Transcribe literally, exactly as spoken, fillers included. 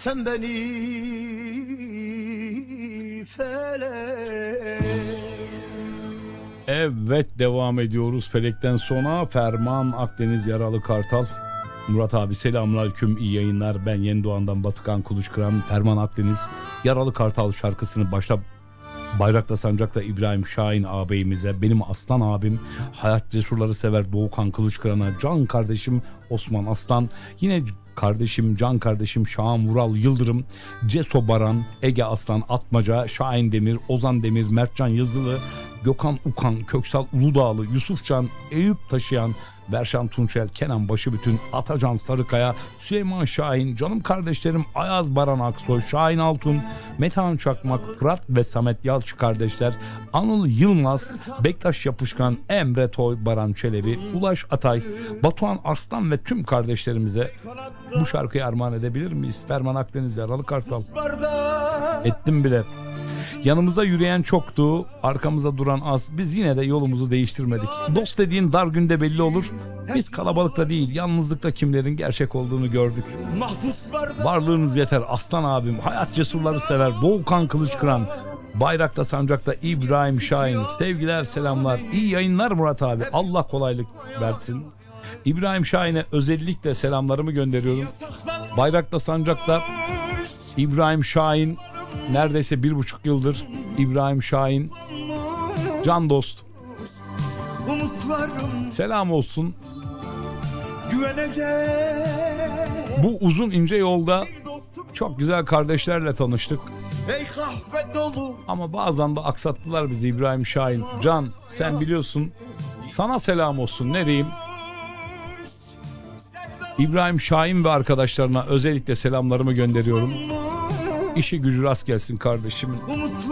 sen beni felek. Evet, devam ediyoruz. Felekten sonra Ferman Akdeniz Yaralı Kartal. Murat abi selamünaleyküm, iyi yayınlar. Ben Yeni Doğan'dan Batıkan Kuluçkıran. Ferman Akdeniz Yaralı Kartal şarkısını başta Bayrakta Sancak'ta İbrahim Şahin ağabeyimize, benim aslan abim, hayat cesurları sever Doğukan Kılıçkıran'a, can kardeşim Osman Aslan, yine kardeşim, can kardeşim Şahan Vural Yıldırım, Ceso Baran, Ege Aslan Atmaca, Şahin Demir, Ozan Demir, Mertcan Yazılı, Gökhan Ukan, Köksal Uludağlı, Yusufcan, Eyüp Taşıyan, Berşan Tunçel, Kenan Başıbütün, Atacan Sarıkaya, Süleyman Şahin, canım kardeşlerim Ayaz Baran Aksoy, Şahin Altun, Metehan Çakmak, Fırat ve Samet Yalçı kardeşler, Anıl Yılmaz, Bektaş Yapışkan, Emre Toy, Baran Çelebi, Ulaş Atay, Batuhan Arslan ve tüm kardeşlerimize bu şarkıyı armağan edebilir miyiz? Ferman Akdeniz Yaralı Kartal. Ettim bile. Yanımızda yürüyen çoktu, arkamıza duran az. Biz yine de yolumuzu değiştirmedik. Dost dediğin dar günde belli olur. Biz kalabalıkta değil, yalnızlıkta kimlerin gerçek olduğunu gördük. Varlığınız yeter aslan abim. Hayat cesurları sever Doğukan Kılıçkıran. Bayrakta Sancak'ta İbrahim Şahin. Sevgiler, selamlar. İyi yayınlar Murat abi. Allah kolaylık versin. İbrahim Şahin'e özellikle selamlarımı gönderiyorum. Bayrakta Sancak'ta İbrahim Şahin neredeyse bir buçuk yıldır. İbrahim Şahin can dost. Selam olsun. Bu uzun ince yolda çok güzel kardeşlerle tanıştık. Ama bazen de aksattılar bizi İbrahim Şahin. Can, sen biliyorsun. Sana selam olsun, ne diyeyim. İbrahim Şahin ve arkadaşlarına özellikle selamlarımı gönderiyorum. İşi gücü rast gelsin kardeşim.